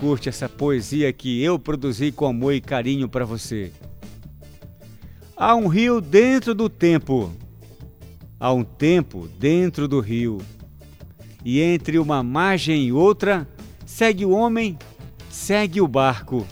curte essa poesia que eu produzi com amor e carinho para você. Há um rio dentro do tempo, há um tempo dentro do rio, e entre uma margem e outra, segue o homem, segue o barco.